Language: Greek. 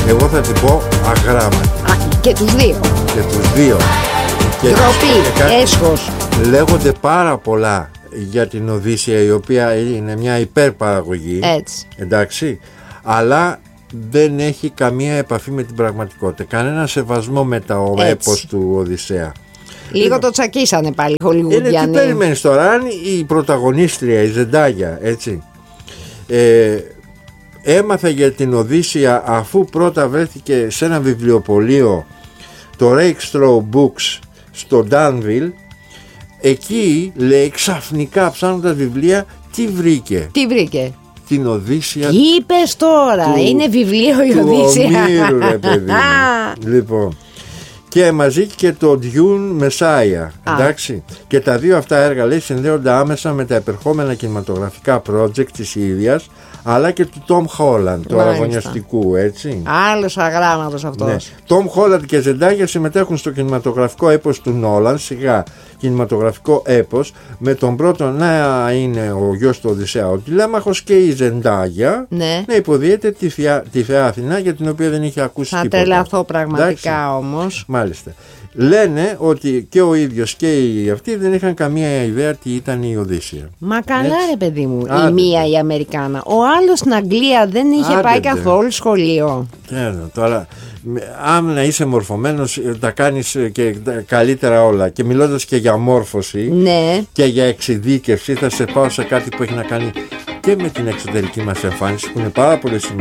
Εγώ θα την πω αγράμματη. Και τους δύο. Και τους δύο. Ντροπή, έσχος. Λέγονται πάρα πολλά για την Οδύσσεια, η οποία είναι μια υπερπαραγωγή. Έτσι. Εντάξει. Αλλά δεν έχει καμία επαφή με την πραγματικότητα. Κανένα σεβασμό με το έπος του Οδυσσέα. Λίγο το τσακίσανε πάλι χολιγουντιανοί. Τι περιμένεις τώρα? Αν η πρωταγωνίστρια, η Ζεντάγια, έτσι, έμαθε για την Οδύσσεια αφού πρώτα βρέθηκε σε ένα βιβλιοπωλείο, το Rakestraw Books στο Danville. Εκεί, λέει, ξαφνικά ψάχνοντας βιβλία, τι βρήκε? Την Οδύσσεια. Τι είπες τώρα? Είναι βιβλίο η Οδύσσεια. Του Ομήρου, ρε παιδί μου. Λοιπόν, και μαζί και το Dune Messiah, εντάξει. Και τα δύο αυτά έργα, λέει, συνδέονται άμεσα με τα επερχόμενα κινηματογραφικά project της ίδιας, αλλά και του Tom Holland, του αραβωνιαστικού, έτσι. Άλλος αγράμματος αυτός. Ναι. Tom Holland και Ζεντάγια συμμετέχουν στο κινηματογραφικό έπος του Νόλαν, σιγά κινηματογραφικό έπος, με τον πρώτο να είναι ο γιος του Οδυσσέα ο Τηλέμαχος και η Ζεντάγια να υποδίεται τη Θεά Αθηνά, για την οποία δεν είχε ακούσει τίποτα. Θα τρελαθώ πραγματικά όμως. Μάλιστα. Λένε ότι και ο ίδιος και οι αυτοί δεν είχαν καμία ιδέα τι ήταν η Οδύσσεια. Μα καλά, ρε παιδί μου. Η μία η Αμερικάνα. Ο άλλος στην Αγγλία δεν είχε πάει καθόλου σχολείο. Τώρα, αν να είσαι μορφωμένος, τα κάνεις και καλύτερα όλα. Και μιλώντας και για μόρφωση και για εξειδίκευση, θα σε πάω σε κάτι που έχει να κάνει και με την εξωτερική μας εμφάνιση, που είναι πάρα πολύ σημαντικό.